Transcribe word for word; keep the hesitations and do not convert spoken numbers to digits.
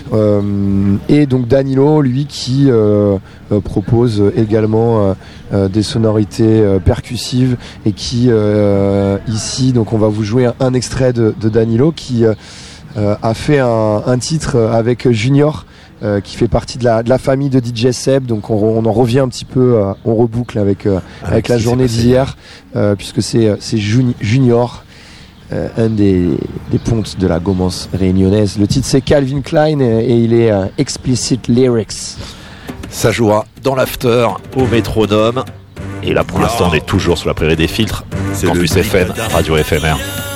Euh, et donc Danilo, lui, qui euh, euh, propose également euh, euh, des sonorités euh, percussives et qui euh, ici, donc on va vous jouer un, un extrait de, de Danilo qui euh, a fait un, un titre avec Junior. Euh, qui fait partie de la, de la famille de D J Seb, donc on, on en revient un petit peu, euh, on reboucle avec, euh, avec, avec la journée d'hier, euh, puisque c'est, c'est Juni- Junior, euh, un des, des pontes de la Gomance réunionnaise. Le titre c'est Calvin Klein et, et il est euh, Explicit Lyrics. Ça jouera dans l'after au Métronome. Et là pour l'instant on est toujours sur la prairie des filtres. Campus F M, Radio Éphémère.